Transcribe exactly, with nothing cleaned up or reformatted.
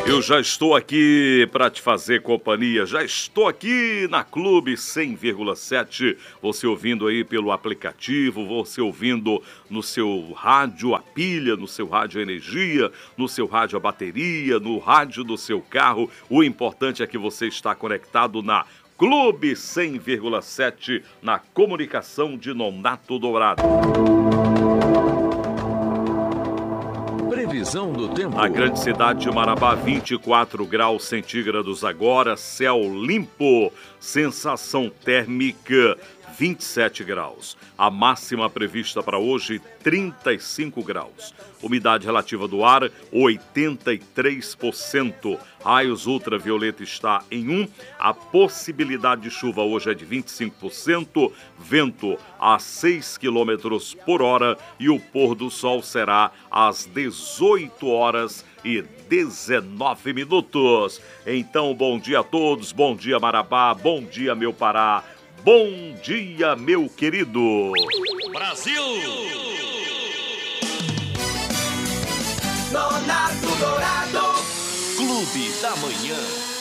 Eu já estou aqui para te fazer companhia, já estou aqui na Clube cem vírgula sete, você ouvindo aí pelo aplicativo, você ouvindo no seu rádio a pilha, no seu rádio a energia, no seu rádio a bateria, no rádio do seu carro. O importante é que você está conectado na Clube cem vírgula sete, na comunicação de Nonato Dourado. Previsão do tempo. Na grande cidade de Marabá, vinte e quatro graus centígrados agora, céu limpo, sensação térmica vinte e sete graus. A máxima prevista para hoje, trinta e cinco graus. Umidade relativa do ar, oitenta e três por cento. Raios ultravioleta está em um. A possibilidade de chuva hoje é de vinte e cinco por cento. Vento a seis quilômetros por hora. E o pôr do sol será às dezoito horas e dezenove minutos. Então, bom dia a todos. Bom dia, Marabá. Bom dia, meu Pará. Bom dia, meu querido Brasil! Nonato Dourado. Clube da Manhã.